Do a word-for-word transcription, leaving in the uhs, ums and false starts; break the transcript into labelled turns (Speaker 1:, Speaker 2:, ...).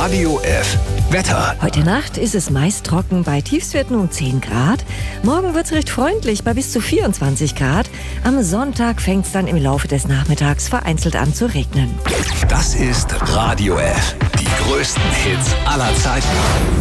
Speaker 1: Radio F. Wetter.
Speaker 2: Heute Nacht ist es meist trocken bei Tiefstwerten um zehn Grad. Morgen wird es recht freundlich bei bis zu vierundzwanzig Grad. Am Sonntag fängt es dann im Laufe des Nachmittags vereinzelt an zu regnen.
Speaker 1: Das ist Radio F. Die größten Hits aller Zeiten.